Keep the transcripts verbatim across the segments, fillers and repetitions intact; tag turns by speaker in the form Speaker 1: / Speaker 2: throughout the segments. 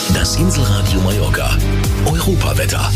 Speaker 1: Das Inselradio Mallorca. Europawetter.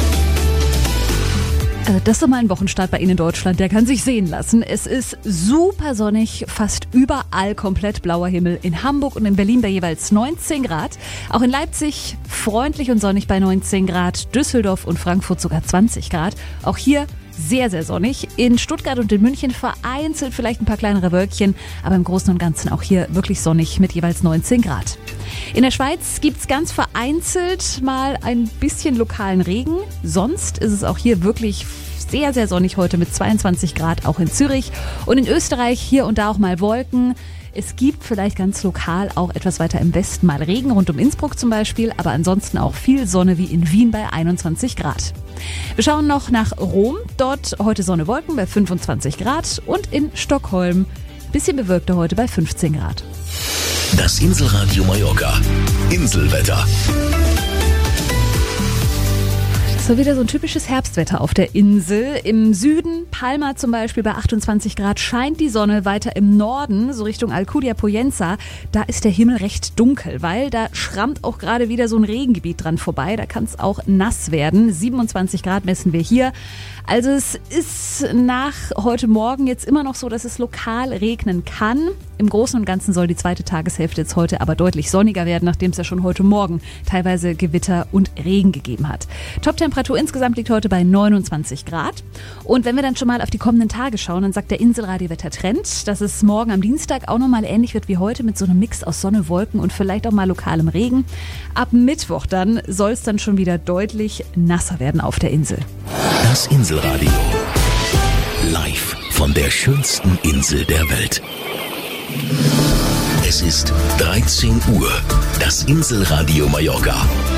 Speaker 2: Also das ist doch mal ein Wochenstart bei Ihnen in Deutschland, der kann sich sehen lassen. Es ist super sonnig, fast überall komplett blauer Himmel. In Hamburg und in Berlin bei jeweils neunzehn Grad. Auch in Leipzig freundlich und sonnig bei neunzehn Grad. Düsseldorf und Frankfurt sogar zwanzig Grad. Auch hier sehr, sehr sonnig. In Stuttgart und in München vereinzelt vielleicht ein paar kleinere Wölkchen, aber im Großen und Ganzen auch hier wirklich sonnig mit jeweils neunzehn Grad. In der Schweiz gibt's ganz vereinzelt mal ein bisschen lokalen Regen. Sonst ist es auch hier wirklich sehr, sehr sonnig heute mit zweiundzwanzig Grad, auch in Zürich. Und in Österreich hier und da auch mal Wolken. Es gibt vielleicht ganz lokal auch etwas weiter im Westen mal Regen, rund um Innsbruck zum Beispiel, aber ansonsten auch viel Sonne wie in Wien bei einundzwanzig Grad. Wir schauen noch nach Rom. Dort heute Sonne, Wolken bei fünfundzwanzig Grad und in Stockholm bisschen bewölkter heute bei fünfzehn Grad.
Speaker 1: Das Inselradio Mallorca. Inselwetter.
Speaker 2: So wieder so ein typisches Herbstwetter auf der Insel. Im Süden, Palma zum Beispiel bei achtundzwanzig Grad, scheint die Sonne. Weiter im Norden, so Richtung Alcudia Poyenza, da ist der Himmel recht dunkel, weil da schrammt auch gerade wieder so ein Regengebiet dran vorbei. Da kann es auch nass werden. siebenundzwanzig Grad messen wir hier. Also es ist nach heute Morgen jetzt immer noch so, dass es lokal regnen kann. Im Großen und Ganzen soll die zweite Tageshälfte jetzt heute aber deutlich sonniger werden, nachdem es ja schon heute Morgen teilweise Gewitter und Regen gegeben hat. Top-Temperatur insgesamt liegt heute bei neunundzwanzig Grad. Und wenn wir dann schon mal auf die kommenden Tage schauen, dann sagt der Inselradiowetter-Trend, dass es morgen am Dienstag auch nochmal ähnlich wird wie heute mit so einem Mix aus Sonne, Wolken und vielleicht auch mal lokalem Regen. Ab Mittwoch dann soll es dann schon wieder deutlich nasser werden auf der Insel.
Speaker 1: Das Inselradio. Live von der schönsten Insel der Welt. Es ist dreizehn Uhr. Das Inselradio Mallorca.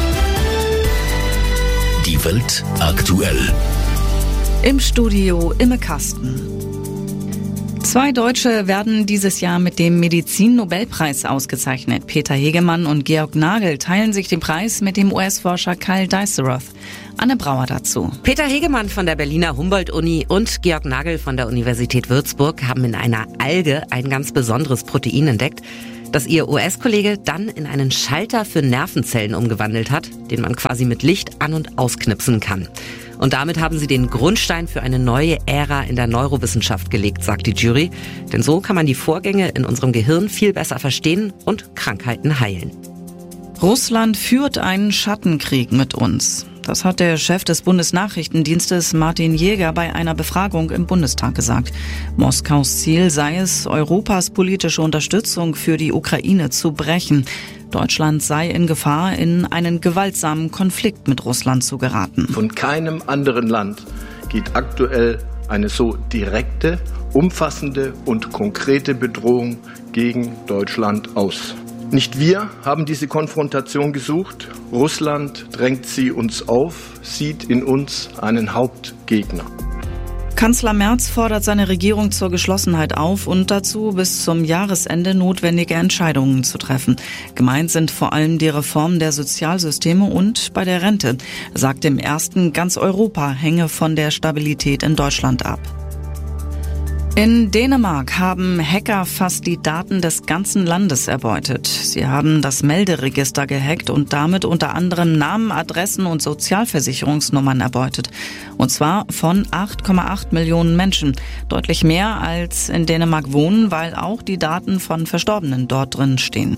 Speaker 1: Die Welt aktuell.
Speaker 3: Im Studio Imme Kasten. Zwei Deutsche werden dieses Jahr mit dem Medizin-Nobelpreis ausgezeichnet. Peter Hegemann und Georg Nagel teilen sich den Preis mit dem U S-Forscher Kyle Dijsselroth. Anne Brauer dazu.
Speaker 4: Peter Hegemann von der Berliner Humboldt-Uni und Georg Nagel von der Universität Würzburg haben in einer Alge ein ganz besonderes Protein entdeckt, das ihr U S-Kollege dann in einen Schalter für Nervenzellen umgewandelt hat, den man quasi mit Licht an- und ausknipsen kann. Und damit haben sie den Grundstein für eine neue Ära in der Neurowissenschaft gelegt, sagt die Jury. Denn so kann man die Vorgänge in unserem Gehirn viel besser verstehen und Krankheiten heilen.
Speaker 3: Russland führt einen Schattenkrieg mit uns. Das hat der Chef des Bundesnachrichtendienstes Martin Jäger bei einer Befragung im Bundestag gesagt. Moskaus Ziel sei es, Europas politische Unterstützung für die Ukraine zu brechen. Deutschland sei in Gefahr, in einen gewaltsamen Konflikt mit Russland zu geraten.
Speaker 5: Von keinem anderen Land geht aktuell eine so direkte, umfassende und konkrete Bedrohung gegen Deutschland aus. Nicht wir haben diese Konfrontation gesucht. Russland drängt sie uns auf, sieht in uns einen Hauptgegner.
Speaker 3: Kanzler Merz fordert seine Regierung zur Geschlossenheit auf und dazu, bis zum Jahresende notwendige Entscheidungen zu treffen. Gemeint sind vor allem die Reform der Sozialsysteme und bei der Rente. Er sagt im ersten, ganz Europa hänge von der Stabilität in Deutschland ab. In Dänemark haben Hacker fast die Daten des ganzen Landes erbeutet. Sie haben das Melderegister gehackt und damit unter anderem Namen, Adressen und Sozialversicherungsnummern erbeutet. Und zwar von acht Komma acht Millionen Menschen. Deutlich mehr als in Dänemark wohnen, weil auch die Daten von Verstorbenen dort drin stehen.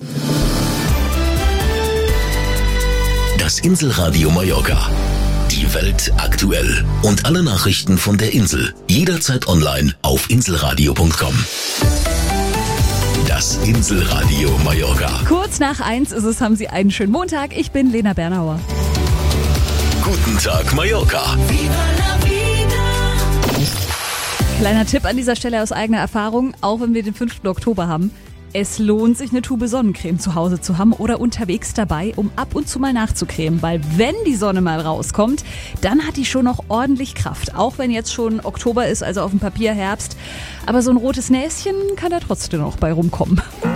Speaker 1: Das Inselradio Mallorca. Die Welt aktuell. Und alle Nachrichten von der Insel. Jederzeit online auf inselradio punkt com. Das Inselradio Mallorca.
Speaker 2: Kurz nach eins ist es, haben Sie einen schönen Montag. Ich bin Lena Bernauer.
Speaker 1: Guten Tag, Mallorca.
Speaker 2: Kleiner Tipp an dieser Stelle aus eigener Erfahrung, auch wenn wir den fünften Oktober haben. Es lohnt sich, eine Tube Sonnencreme zu Hause zu haben oder unterwegs dabei, um ab und zu mal nachzucremen. Weil wenn die Sonne mal rauskommt, dann hat die schon noch ordentlich Kraft. Auch wenn jetzt schon Oktober ist, also auf dem Papier Herbst. Aber so ein rotes Näschen kann da trotzdem noch bei rumkommen.